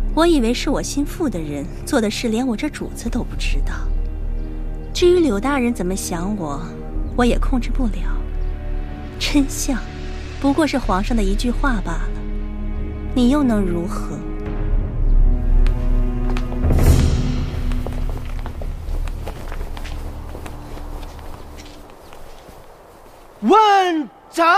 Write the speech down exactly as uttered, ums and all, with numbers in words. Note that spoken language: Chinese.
我以为是我心腹的人做的事，连我这主子都不知道。至于柳大人怎么想我，我也控制不了。真相不过是皇上的一句话罢了，你又能如何？ 问